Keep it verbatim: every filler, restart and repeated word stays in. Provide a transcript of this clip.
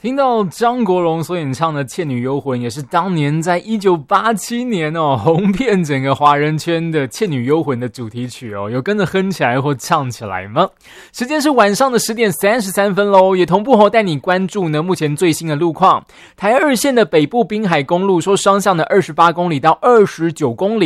听到张国荣所演唱的《倩女幽魂》，也是当年在一九八七年哦红遍整个华人圈的《倩女幽魂》的主题曲哦，有跟着哼起来或唱起来吗？时间是晚上的十点三十三分喽，也同步后带你关注呢目前最新的路况。台二线的北部滨海公路说双向的二十八公里到二十九公里。